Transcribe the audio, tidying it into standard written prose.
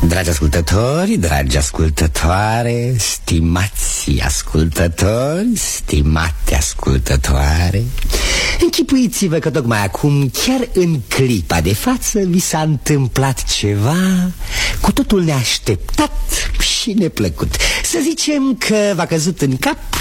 Dragi ascultători, dragi ascultătoare, stimați ascultători, stimate ascultătoare, închipuiți-vă că tocmai acum, chiar în clipa de față, vi s-a întâmplat ceva cu totul neașteptat și neplăcut. Să zicem că v-a căzut în cap